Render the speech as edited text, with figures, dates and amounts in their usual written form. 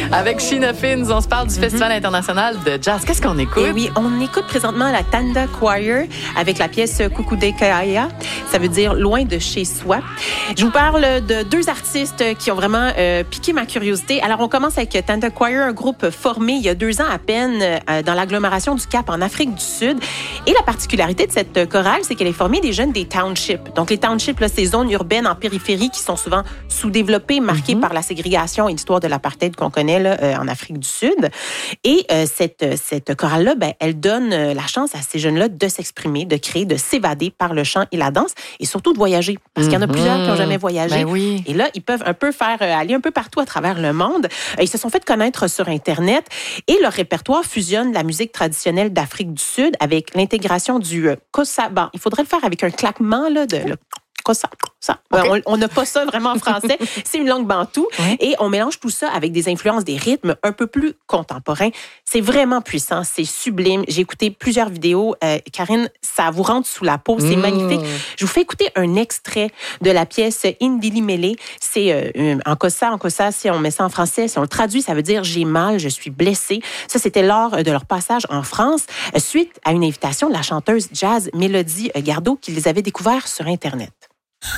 Avec Sheena Fins, on se parle du Festival international de jazz. Qu'est-ce qu'on écoute? Et oui, on écoute présentement la Tanda Choir avec la pièce Kukudekaya. Ça veut dire loin de chez soi. Je vous parle de deux artistes qui ont vraiment piqué ma curiosité. Alors, on commence avec Tanda Choir, un groupe formé il y a 2 ans à peine dans l'agglomération du Cap en Afrique du Sud. Et la particularité de cette chorale, c'est qu'elle est formée des jeunes des townships. Donc, les townships, là, ces zones urbaines en périphérie qui sont souvent sous-développées, marquées par la ségrégation et l'histoire de l'apartheid qu'on connaît là, en Afrique du Sud. Et cette chorale-là, elle donne la chance à ces jeunes-là de s'exprimer, de créer, de s'évader par le chant et la danse et surtout de voyager. Parce qu'il y en a plusieurs qui n'ont jamais voyagé. Oui. Et là, ils peuvent un peu faire aller un peu partout à travers le monde. Ils se sont fait connaître sur Internet et leur répertoire fusionne la musique traditionnelle d'Afrique du Sud avec l'intégration du kossa. Bon, il faudrait le faire avec un claquement là, de kossa. Okay. On n'a pas ça vraiment en français. C'est une langue bantoue. Ouais. Et on mélange tout ça avec des influences, des rythmes un peu plus contemporains. C'est vraiment puissant. C'est sublime. J'ai écouté plusieurs vidéos. Karine, ça vous rentre sous la peau. C'est magnifique. Je vous fais écouter un extrait de la pièce Indili Mele. C'est en kossa, si on met ça en français, si on le traduit, ça veut dire « j'ai mal, je suis blessée ». Ça, c'était lors de leur passage en France, suite à une invitation de la chanteuse jazz Mélodie Gardot qui les avait découverts sur Internet.